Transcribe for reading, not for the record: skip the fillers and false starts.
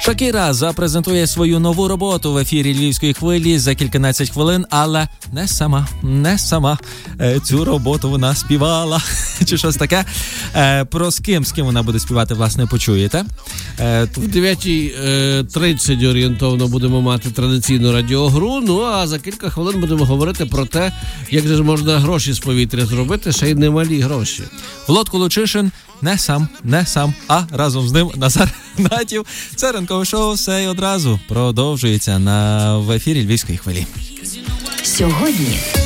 Шакіра запрезентує свою нову роботу в ефірі Львівської хвилі за кільканадцять хвилин, але не сама. Цю роботу вона співала, чи щось таке. З ким вона буде співати, власне, почуєте. В 9:30 орієнтовно будемо мати традиційну радіогру, ну а за кілька хвилин будемо говорити про те, як же можна гроші з повітря зробити, ще й немалі гроші. Володко Лучишин не сам, а разом з ним Назар Натів. Це ранкове шоу «Все й одразу» продовжується в ефірі Львівської хвилі. Сьогодні